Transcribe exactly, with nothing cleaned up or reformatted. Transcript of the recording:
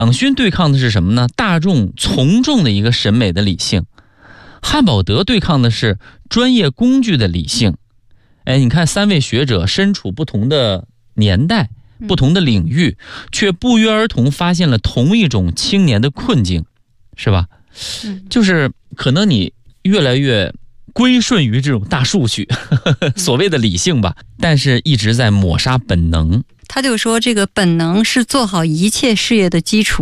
党勋对抗的是什么呢？大众从众的一个审美的理性。汉堡德对抗的是专业工具的理性。哎，你看三位学者身处不同的年代、不同的领域，却不约而同发现了同一种青年的困境，是吧？就是可能你越来越归顺于这种大数据，呵呵所谓的理性吧，但是一直在抹杀本能。 他就说这个本能是做好一切事业的基础。